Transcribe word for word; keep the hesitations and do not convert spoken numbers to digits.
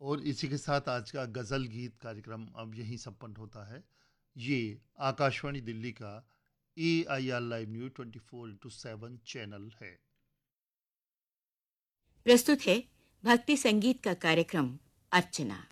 और इसी के साथ आज का गज़ल गीत कार्यक्रम अब यहीं संपन्न होता है। ये आकाशवाणी दिल्ली का ए I R live news twenty four into seven channel है। प्रस्तुत है भक्ति संगीत का कार्यक्रम अर्चना।